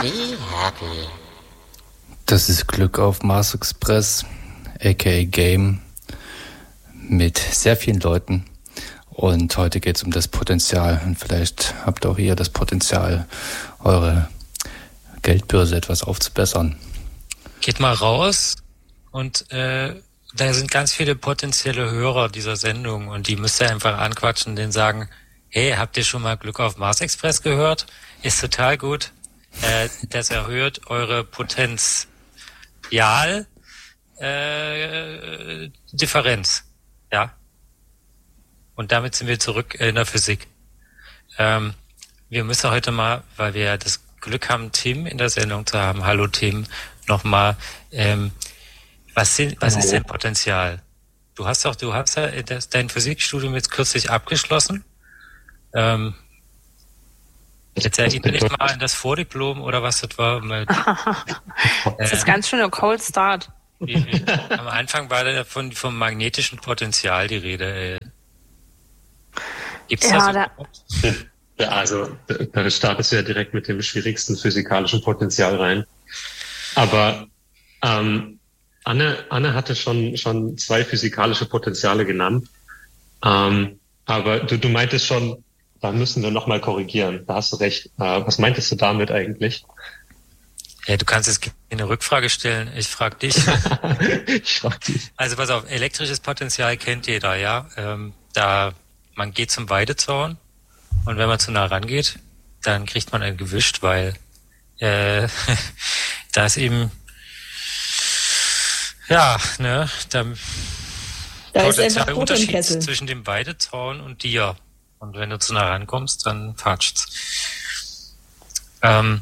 happy. Das ist Glück auf Mars Express, aka Game, mit sehr vielen Leuten. Und heute geht es um das Potenzial. Und vielleicht habt auch ihr das Potenzial, eure Geldbörse etwas aufzubessern. Geht mal raus und da sind ganz viele potenzielle Hörer dieser Sendung und die müsst ihr einfach anquatschen und denen sagen, hey, habt ihr schon mal Glück auf Mars Express gehört? Ist total gut. Das erhöht eure Differenz. Ja. Und damit sind wir zurück in der Physik. Wir müssen heute mal, weil wir ja das Glück haben, Tim in der Sendung zu haben. Hallo Tim, nochmal. Was ist denn Potenzial? Du hast ja dein Physikstudium jetzt kürzlich abgeschlossen. Jetzt erinnere dich mal an das Vordiplom oder was das war. Das ist ganz schön ein Cold Start. Am Anfang war da vom magnetischen Potenzial die Rede. Gibt's ja, das überhaupt? Ja, also da startest du ja direkt mit dem schwierigsten physikalischen Potenzial rein. Aber Anne hatte schon 2 physikalische Potenziale genannt. Aber du meintest schon, da müssen wir nochmal korrigieren. Da hast du recht. Was meintest du damit eigentlich? Ja, du kannst jetzt eine Rückfrage stellen. Ich frage dich. Ich frag dich. Also pass auf, elektrisches Potenzial kennt jeder, ja. Man geht zum Weidezaun und wenn man zu nah rangeht, dann kriegt man ein gewischt, weil da ist eben da ist einfach Unterschied zwischen dem Weidezaun und dir. Und wenn du zu nah rankommst, dann patscht's. Da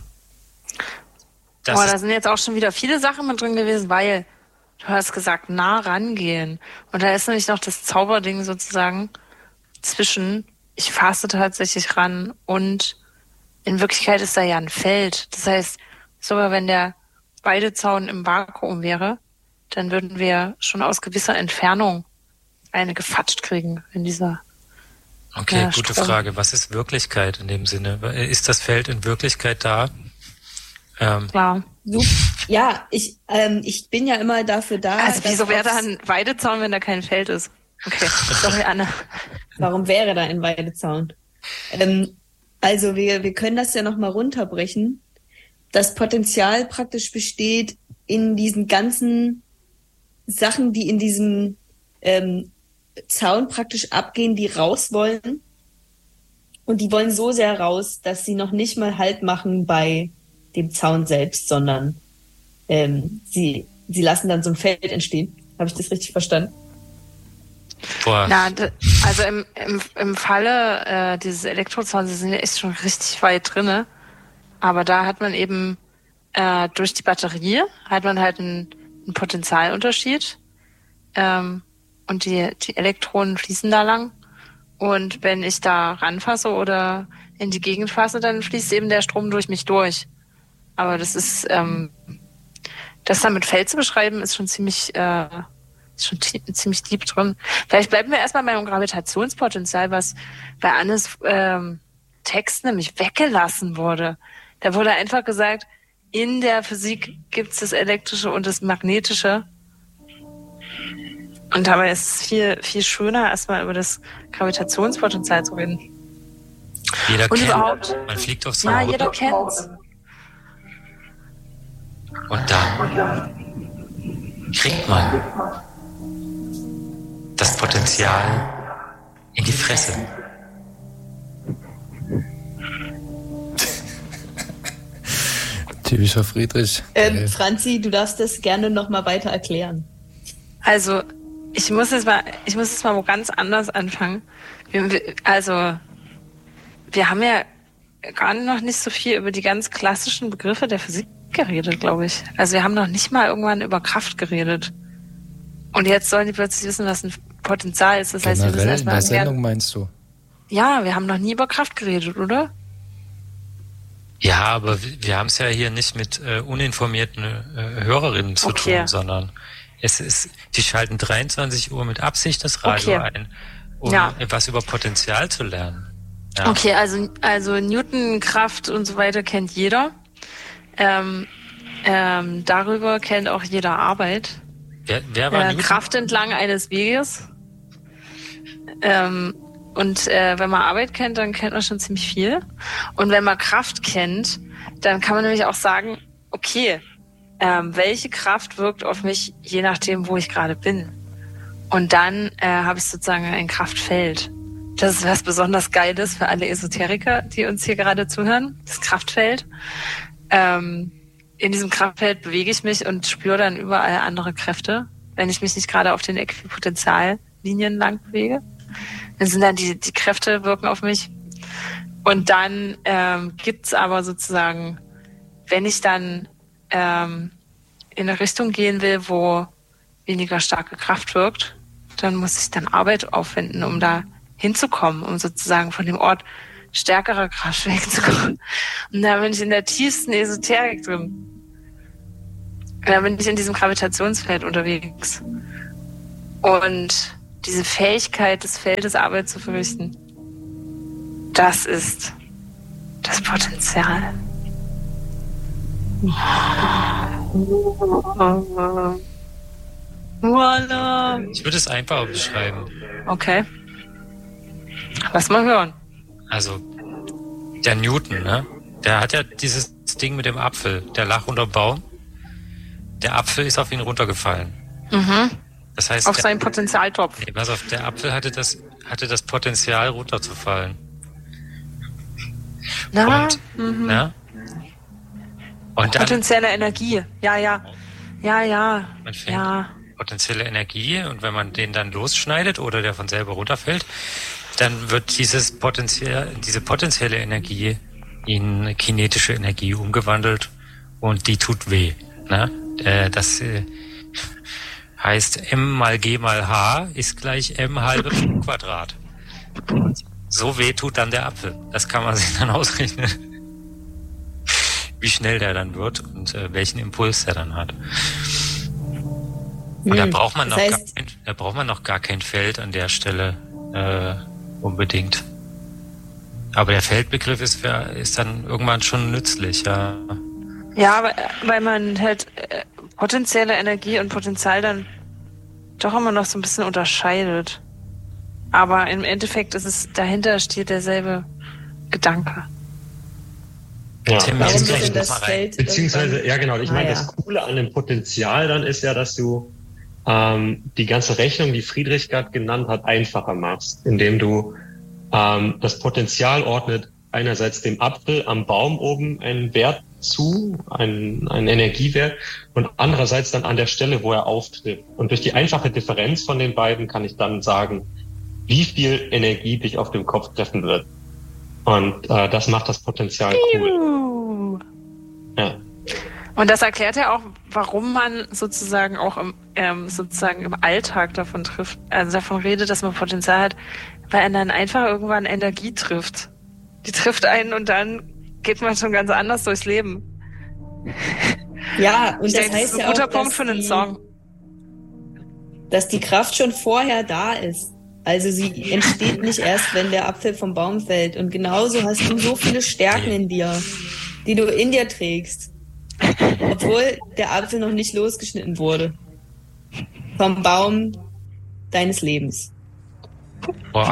sind jetzt auch schon wieder viele Sachen mit drin gewesen, weil du hast gesagt, nah rangehen. Und da ist nämlich noch das Zauberding sozusagen zwischen, ich fasse tatsächlich ran und in Wirklichkeit ist da ja ein Feld. Das heißt, sogar wenn der Weidezaun im Vakuum wäre, dann würden wir schon aus gewisser Entfernung eine gefatscht kriegen in dieser Okay, gute Frage. Was ist Wirklichkeit in dem Sinne? Ist das Feld in Wirklichkeit da? Klar. Ja, ich bin ja immer dafür da. Also wieso wäre da ein Weidezaun, wenn da kein Feld ist? Okay, sorry, Anne. Warum wäre da ein Weidezaun? Also wir können das ja nochmal runterbrechen. Das Potenzial praktisch besteht in diesen ganzen Sachen, die in diesem Zaun praktisch abgehen, die raus wollen. Und die wollen so sehr raus, dass sie noch nicht mal Halt machen bei dem Zaun selbst, sondern sie lassen dann so ein Feld entstehen. Habe ich das richtig verstanden? Boah. Na, also im Falle dieses Elektrozauns, sie sind ja echt schon richtig weit drinne. Aber da hat man eben durch die Batterie hat man halt einen Potentialunterschied. Und die Elektronen fließen da lang. Und wenn ich da ranfasse oder in die Gegend fasse, dann fließt eben der Strom durch mich durch. Aber das ist, das dann mit Feld zu beschreiben, ist schon ziemlich deep drin. Vielleicht bleiben wir erstmal beim Gravitationspotenzial, was bei Annes Text nämlich weggelassen wurde. Da wurde einfach gesagt, in der Physik gibt es das Elektrische und das Magnetische. Und dabei ist es viel, viel schöner, erstmal über das Gravitationspotenzial zu reden. Jeder und kennt, überhaupt, man fliegt aufs ja, Auto. jeder kennt's. Und dann kriegt man das Potenzial in die Fresse. Typischer Friedrich. Franzi, du darfst das gerne nochmal weiter erklären. Also, ich muss jetzt mal wo ganz anders anfangen. Wir haben ja gar noch nicht so viel über die ganz klassischen Begriffe der Physik geredet, glaube ich. Also wir haben noch nicht mal irgendwann über Kraft geredet. Und jetzt sollen die plötzlich wissen, was ein Potenzial ist. Das heißt, wir müssen erstmal in der Sendung meinst du? Ja, wir haben noch nie über Kraft geredet, oder? Ja, aber wir haben es ja hier nicht mit uninformierten Hörerinnen zu tun, sondern die schalten 23 Uhr mit Absicht das Radio ein, um etwas über Potenzial zu lernen. Ja. Okay, also Newton, Kraft und so weiter kennt jeder. Darüber kennt auch jeder Arbeit. Wer war Newton? Kraft entlang eines Weges. Wenn man Arbeit kennt, dann kennt man schon ziemlich viel. Und wenn man Kraft kennt, dann kann man nämlich auch sagen, okay, welche Kraft wirkt auf mich, je nachdem, wo ich gerade bin. Und dann habe ich sozusagen ein Kraftfeld. Das ist was besonders Geiles für alle Esoteriker, die uns hier gerade zuhören. Das Kraftfeld. In diesem Kraftfeld bewege ich mich und spüre dann überall andere Kräfte, wenn ich mich nicht gerade auf den Äquipotentiallinien lang bewege. Dann sind dann die Kräfte wirken auf mich. Und dann gibt's aber sozusagen, wenn ich dann in eine Richtung gehen will, wo weniger starke Kraft wirkt, dann muss ich dann Arbeit aufwenden, um da hinzukommen, um sozusagen von dem Ort stärkerer Kraft wegzukommen. Und da bin ich in der tiefsten Esoterik drin. Da bin ich in diesem Gravitationsfeld unterwegs. Und diese Fähigkeit des Feldes, Arbeit zu verrichten, das ist das Potenzial. Voila. Ich würde es einfacher beschreiben. Okay. Lass mal hören. Also, der Newton, ne? Der hat ja dieses Ding mit dem Apfel. Der lag unterm Baum. Der Apfel ist auf ihn runtergefallen. Mhm. Das heißt, auf seinen Potenzialtopf. Nee, pass auf, der Apfel hatte das Potenzial runterzufallen. Na, und, ne? Und dann, potenzielle Energie. Ja. man fängt potenzielle Energie und wenn man den dann losschneidet oder der von selber runterfällt, dann wird diese potenzielle Energie in kinetische Energie umgewandelt und die tut weh. Ne? Das heißt M mal G mal H ist gleich M halbe Quadrat. So weh tut dann der Apfel. Das kann man sich dann ausrechnen, wie schnell der dann wird und welchen Impuls der dann hat. Und da braucht man noch gar kein Feld an der Stelle unbedingt. Aber der Feldbegriff ist dann irgendwann schon nützlich, ja. Ja, weil man halt potenzielle Energie und Potenzial dann doch immer noch so ein bisschen unterscheidet. Aber im Endeffekt dahinter steht derselbe Gedanke. Ja, Tim, Warum jetzt ist gleich denn das noch mal rein. Feld beziehungsweise, ja genau, ich meine, ja. das Coole an dem Potenzial dann ist ja, dass du die ganze Rechnung, die Friedrich gerade genannt hat, einfacher machst, indem du das Potenzial ordnet einerseits dem Apfel am Baum oben einen Wert zu, einen Energiewert, und andererseits dann an der Stelle, wo er auftritt. Und durch die einfache Differenz von den beiden kann ich dann sagen, wie viel Energie dich auf dem Kopf treffen wird. Und das macht das Potenzial cool. Ja. Und das erklärt ja auch, warum man sozusagen auch im Alltag davon redet, dass man Potenzial hat, weil einen dann einfach irgendwann Energie trifft. Die trifft einen und dann geht man schon ganz anders durchs Leben. Ja, und das heißt ist ein ja guter auch, Punkt für einen Song. Dass die Kraft schon vorher da ist. Also sie entsteht nicht erst, wenn der Apfel vom Baum fällt. Und genauso hast du so viele Stärken in dir, die du in dir trägst. Obwohl der Apfel noch nicht losgeschnitten wurde. Vom Baum deines Lebens. Boah.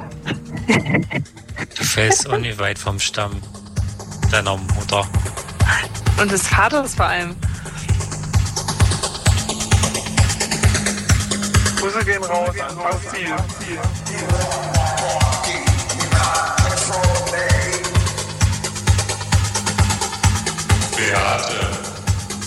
Du fällst auch nicht weit vom Stamm deiner Mutter. Und des Vaters vor allem. Grüße gehen raus an Basti.